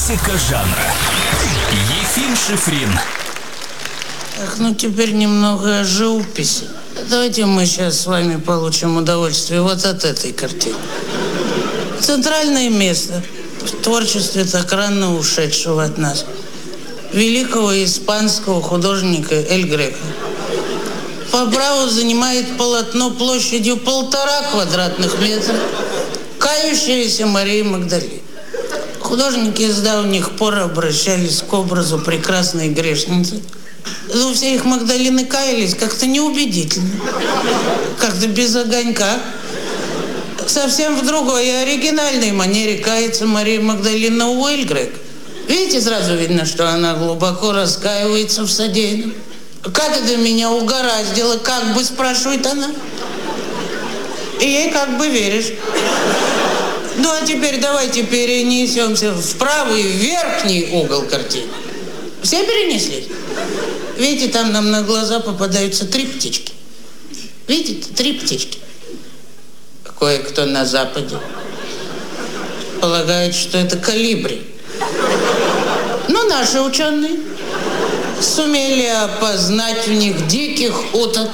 Классика жанра. Ефим Шифрин. Так, ну теперь немного о живописи. Давайте мы сейчас с вами получим удовольствие вот от этой картины. Центральное место в творчестве так рано ушедшего от нас великого испанского художника Эль Греко. По праву занимает полотно площадью 1,5 квадратных метра «Кающаяся Мария Магдалина». Художники с давних пор обращались к образу прекрасной грешницы. Но все их Магдалины каялись как-то неубедительно, как-то без огонька. Совсем в другой и оригинальной манере кается Мария Магдалина у Эль Греко. Видите, сразу видно, что она глубоко раскаивается в содеянном. «Как это меня угораздило?» как бы спрашивает она. И ей как бы веришь. Ну, а теперь давайте перенесемся в правый верхний угол картины. Все перенеслись? Видите, там нам на глаза попадаются 3 птички. Видите, 3 птички. Кое-кто на Западе полагает, что это колибри. Но наши ученые сумели опознать в них диких уток.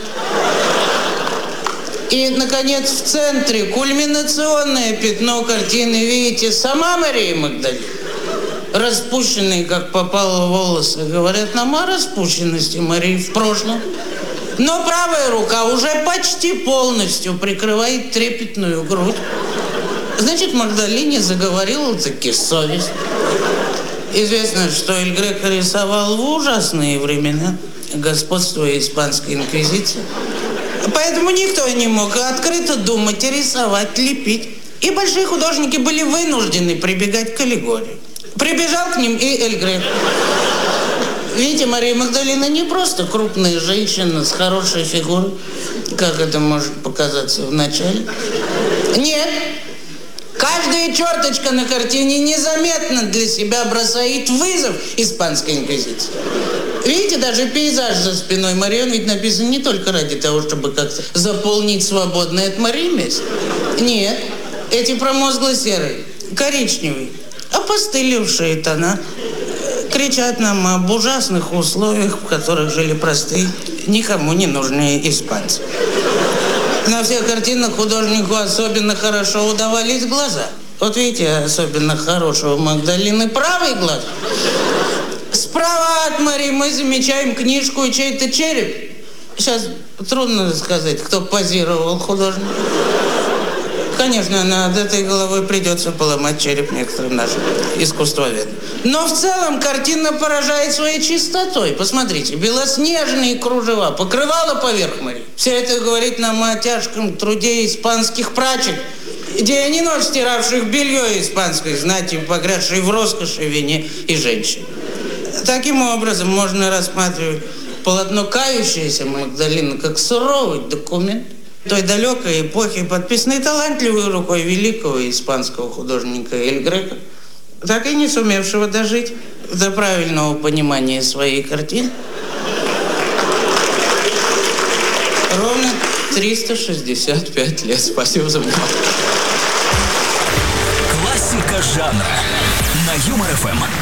И, наконец, в центре кульминационное пятно картины, видите, сама Мария Магдалина. Распущенные, как попало, волосы говорят нам о распущенности Марии в прошлом. Но правая рука уже почти полностью прикрывает трепетную грудь. Значит, Магдалине заговорила таки совесть. Известно, что Эль Греко рисовал в ужасные времена, господствуя испанской инквизиции. Поэтому никто не мог открыто думать, рисовать, лепить. И большие художники были вынуждены прибегать к аллегории. Прибежал к ним и Эль Греко. Видите, Мария Магдалина не просто крупная женщина с хорошей фигурой, как это может показаться вначале. Нет. Каждая черточка на картине незаметно для себя бросает вызов испанской инквизиции. Видите, даже пейзаж за спиной Марии, он ведь написан не только ради того, чтобы как-то заполнить свободное от Марии место. Нет, эти промозгло-серые, коричневые, опостылевшие тона кричат нам об ужасных условиях, в которых жили простые, никому не нужные испанцы. На всех картинах художнику особенно хорошо удавались глаза. Вот видите, особенно хорошего Магдалины правый глаз. Справа от Марии мы замечаем книжку и чей-то череп. Сейчас трудно сказать, кто позировал художник. Конечно, над этой головой придется поломать череп некоторым нашим искусствоведам. Но в целом картина поражает своей чистотой. Посмотрите, белоснежные кружева, покрывало поверх Марии. Все это говорит нам о тяжком труде испанских прачек, день и ночь стиравших белье испанской знати, погрязшей в роскоши, вине и женщине. Таким образом можно рассматривать полотно «Кающаяся Магдалина» как суровый документ той далекой эпохи, подписанной талантливой рукой великого испанского художника Эль Греко, так и не сумевшего дожить до правильного понимания своей картины. Ровно 365 лет. Спасибо за внимание. Классика жанра на Юмор ФМ.